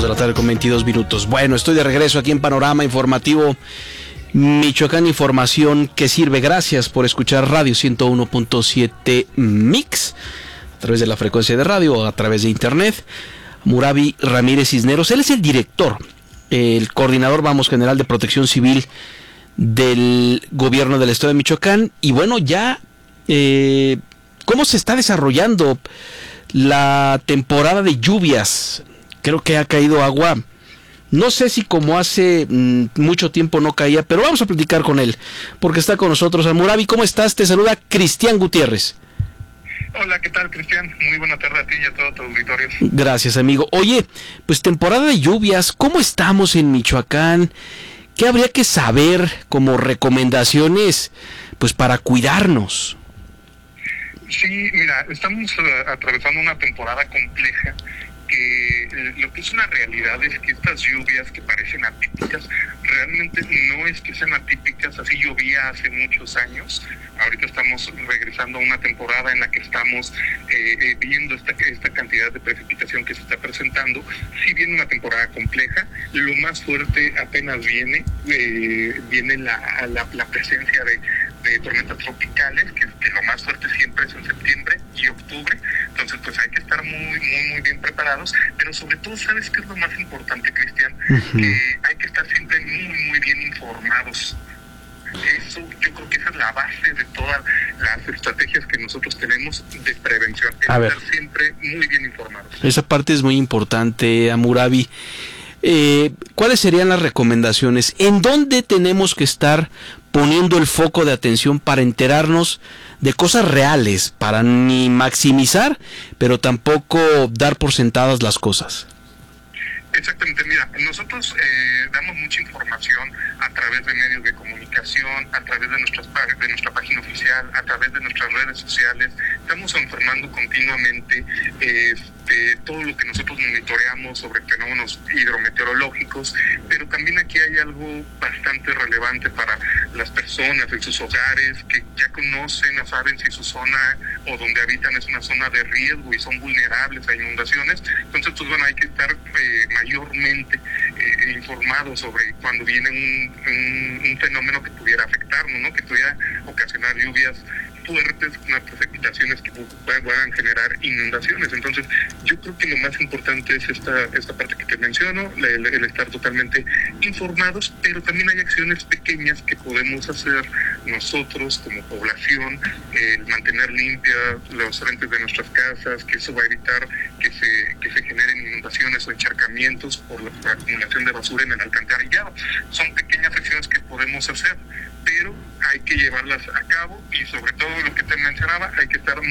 de la tarde con 22 minutos. Bueno, estoy de regreso aquí en Panorama Informativo Michoacán, información que sirve. Gracias por escuchar Radio 101.7 Mix a través de la frecuencia de radio o a través de internet. Murabi Ramírez Cisneros, él es el director, el coordinador, general de Protección Civil del gobierno del estado de Michoacán. Y bueno, ya, ¿cómo se está desarrollando la temporada de lluvias? Creo que ha caído agua, no sé si como hace mucho tiempo no caía, pero vamos a platicar con él, porque está con nosotros. Murabi, ¿cómo estás? Te saluda Cristian Gutiérrez. Hola, ¿qué tal, Cristian? Muy buena tarde a ti y a todo tu auditorio. Gracias, amigo. Oye, pues temporada de lluvias, ¿cómo estamos en Michoacán? ¿Qué habría que saber como recomendaciones, pues, para cuidarnos? Sí, mira, estamos atravesando una temporada compleja, que lo que es una realidad es que estas lluvias que parecen atípicas, realmente no es que sean atípicas. Así llovía hace muchos años. Ahorita estamos regresando a una temporada en la que estamos viendo esta cantidad de precipitación que se está presentando. Sí viene una temporada compleja. Lo más fuerte apenas viene la presencia de tormentas tropicales, que lo más fuerte siempre es en septiembre y octubre. Entonces, pues hay que estar muy bien preparados, pero sobre todo, ¿sabes qué es lo más importante, Cristian? Que hay que estar siempre muy bien informados. Eso, yo creo que esa es la base de todas las estrategias que nosotros tenemos de prevención, estar siempre muy bien informados. Esa parte es muy importante, Murabi. ¿Cuáles serían las recomendaciones? ¿En dónde tenemos que estar poniendo el foco de atención para enterarnos de cosas reales, para ni maximizar, pero tampoco dar por sentadas las cosas? Exactamente, mira, nosotros damos mucha información a través de medios de comunicación, a través de nuestra página oficial, a través de nuestras redes sociales. Estamos informando continuamente todo lo que nosotros monitoreamos sobre fenómenos hidrometeorológicos, pero también aquí hay algo bastante relevante para las personas en sus hogares que ya conocen o saben si su zona o donde habitan es una zona de riesgo y son vulnerables a inundaciones. Entonces, pues bueno, hay que estar mayormente informados sobre cuando viene un fenómeno que pudiera afectarnos, ¿no? Que pudiera ocasionar lluvias fuertes, unas precipitaciones que puedan generar inundaciones. Entonces, yo creo que lo más importante es esta parte que te menciono, el estar totalmente informados, pero también hay acciones pequeñas que podemos hacer nosotros como población, el mantener limpias los frentes de nuestras casas, que eso va a evitar que se generen inundaciones o encharcamientos por la acumulación de basura en el alcantarillado. Son pequeñas acciones que podemos hacer, pero hay que llevarlas a cabo y sobre todo lo que te mencionaba, hay que estar